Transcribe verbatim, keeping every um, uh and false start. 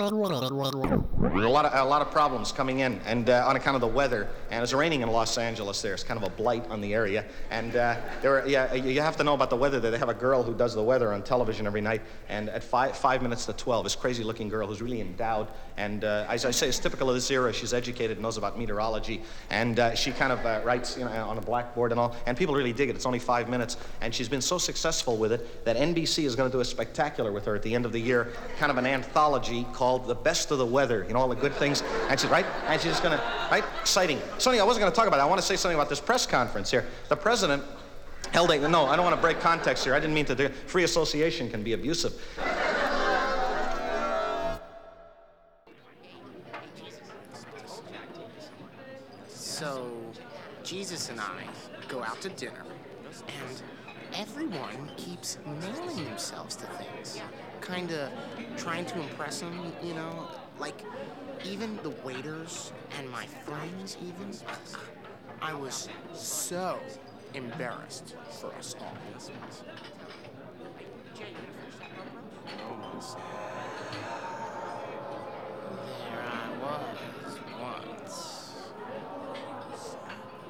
There are a lot of a lot of problems coming in, and uh, on account of the weather, and it's raining in Los Angeles. There, it's kind of a blight on the area, and uh, there, are, yeah, you have to know about the weather. There, they have a girl who does the weather on television every night, and at five five minutes to twelve, this crazy-looking girl who's really endowed, and uh, as I say, it's typical of this era. She's educated, knows about meteorology, and uh, she kind of uh, writes, you know, on a blackboard and all, and people really dig it. It's only five minutes, and she's been so successful with it that N B C is going to do a spectacular with her at the end of the year, kind of an anthology called "The Best of the Weather." You know, all the good things, and she's right, and she's just gonna, right, exciting. Sonny, I wasn't gonna talk about it. I want to say something about this press conference here. The president held a, no, I don't want to break context here. I didn't mean to do, free association can be abusive. So, Jesus and I go out to dinner, and everyone keeps nailing themselves to things. Kinda trying to impress him, you know? Like, even the waiters and my friends, even. I was so embarrassed for us all.